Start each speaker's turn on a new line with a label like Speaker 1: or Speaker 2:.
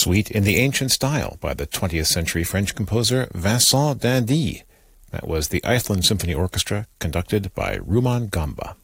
Speaker 1: Suite in the Ancient Style by the 20th century French composer Vincent d'Indy. That was the Iceland Symphony Orchestra, conducted by Rumaan Gamba.